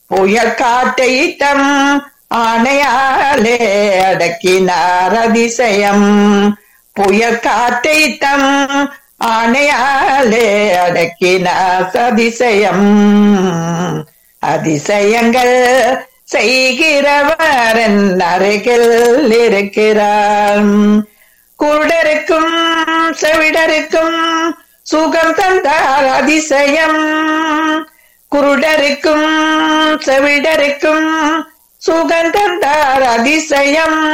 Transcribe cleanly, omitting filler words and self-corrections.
புயல் காற்றை தம் ஆணையாலே அடக்கினார் அதிசயம். புயல் காற்றை தம் ஆணையாலே அடக்கினார் அதிசயம். அதிசயங்கள் செய்கிறவர் என் அருகில் இருக்கிறார். குருடருக்கும் செவிடருக்கும் சுகம் தந்தார் அதிசயம். குருடருக்கும் செவிடருக்கும் சுகம் தந்தார் அதிசயம்.